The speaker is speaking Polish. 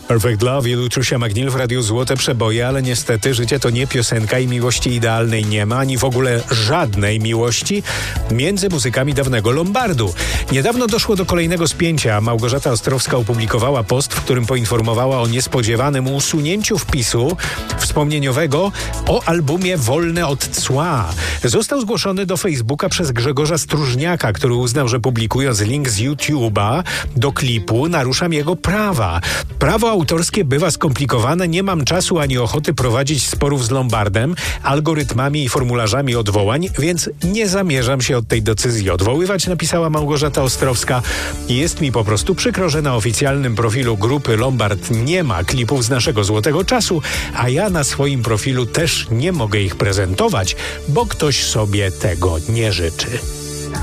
Perfect Love, Ilutrusia McNeil w Radiu Złote Przeboje, ale niestety życie to nie piosenka i miłości idealnej nie ma, ani w ogóle żadnej miłości między muzykami dawnego Lombardu. Niedawno doszło do kolejnego spięcia. Małgorzata Ostrowska opublikowała post, w którym poinformowała o niespodziewanym usunięciu wpisu wspomnieniowego o albumie Wolne od Cła. Został zgłoszony do Facebooka przez Grzegorza Stróżniaka, który uznał, że publikując link z YouTube'a do klipu naruszam jego prawa. Prawo autorskie bywa skomplikowane, nie mam czasu ani ochoty prowadzić sporów z Lombardem, algorytmami i formularzami odwołań, więc nie zamierzam się od tej decyzji odwoływać, napisała Małgorzata Ostrowska. Jest mi po prostu przykro, że na oficjalnym profilu grupy Lombard nie ma klipów z naszego złotego czasu, a ja na swoim profilu też nie mogę ich prezentować, bo ktoś sobie tego nie życzy.